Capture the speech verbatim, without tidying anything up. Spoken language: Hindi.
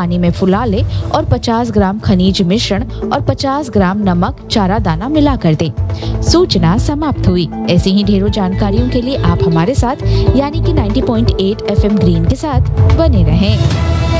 पानी में फुला ले और पचास ग्राम खनिज मिश्रण और पचास ग्राम नमक चारा दाना मिला कर दे। सूचना समाप्त हुई। ऐसी ही ढेरों जानकारियों के लिए आप हमारे साथ यानी कि नब्बे पॉइंट आठ एफएम ग्रीन के साथ बने रहें।